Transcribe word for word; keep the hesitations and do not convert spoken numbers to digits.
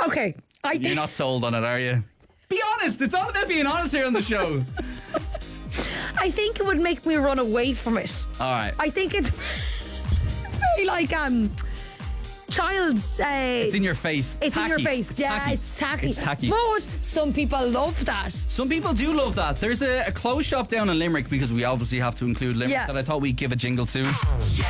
Okay, I You're think not sold on it, are you? Be honest. It's all about being honest here on the show. I think it would make me run away from it. All right. I think it's, it's very like um child's. Uh, It's in your face. It's in your Tacky. face. It's yeah, tacky. it's tacky. It's tacky. But some people love that. Some people do love that. There's a, a clothes shop down in Limerick, because we obviously have to include Limerick, Yeah. that I thought we'd give a jingle to.